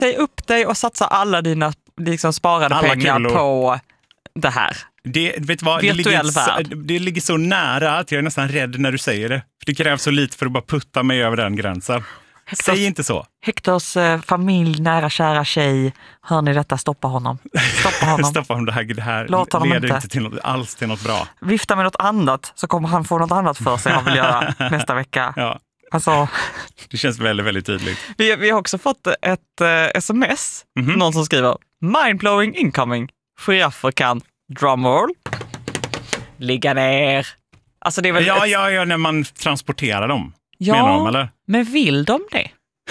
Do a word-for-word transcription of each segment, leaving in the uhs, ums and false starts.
Säg upp dig och satsa alla dina liksom, sparade alla pengar kulor. på det här. Det, vet du vad, Virtuell det, ligger, värld. så, det ligger så nära att jag är nästan rädd när du säger det. För det krävs så lite för att bara putta mig över den gränsen. Hektors, Säg inte så. Hektors eh, familj, nära kära tjej. Hör ni detta? Stoppa honom. Stoppa honom. Stoppa honom. Det här, det här Låt honom leder inte. inte till något, alls till något bra. Vifta med något annat så kommer han få något annat för sig han vill göra nästa vecka. Ja, Alltså, det känns väldigt, väldigt tydligt. vi, vi har också fått ett eh, sms. Mhm. Någon som skriver mindblowing incoming. Giraffer kan drumroll. Ligga ner. Alltså det är väl Ja, ett, ja, ja, när man transporterar dem. ja, Menar de, eller? men vill de det?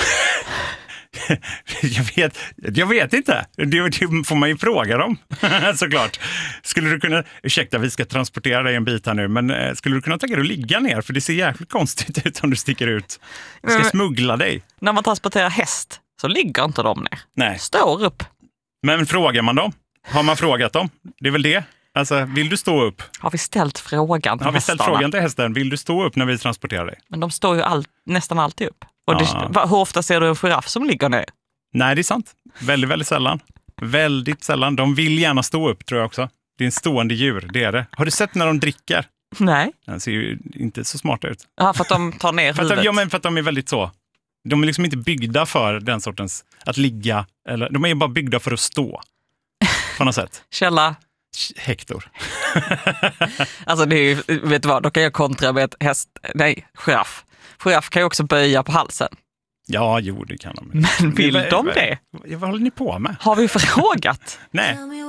Jag vet, jag vet inte. Det, det får man ju fråga dem, såklart. Skulle du kunna, ursäkta vi ska transportera dig en bit här nu, men eh, skulle du kunna tänka dig att ligga ner? För det ser jäkligt konstigt ut om du sticker ut. Jag ska Men- smuggla dig. När man transporterar häst så ligger inte de ner. Nej, Står upp. men frågar man dem? Har man frågat dem? Det är väl det. Alltså, vill du stå upp? Har vi ställt frågan till Har vi ställt hästarna? frågan till hästen? Vill du stå upp när vi transporterar dig? Men de står ju all, nästan alltid upp. Och det, Ja. va, hur ofta ser du en giraff som ligger ner? Nej, det är sant. Väldigt, väldigt sällan. Väldigt sällan. De vill gärna stå upp, tror jag också. Det är en stående djur, det är det. Har du sett när de dricker? Nej. Den ser ju inte så smart ut. Ja, för att de tar ner För att, de, huvudet. ja, men för att de är väldigt så. De är liksom inte byggda för den sortens att ligga. Eller, de är bara byggda för att stå. På något sätt. Källa. Hektor. Alltså det är ju, vet du vad, då kan jag kontra med ett häst, nej, giraff. Giraff kan ju också böja på halsen. Ja, jo, det kan de. Men vill vad- de vad- det? Vad håller ni på med? Har vi frågat? Nej.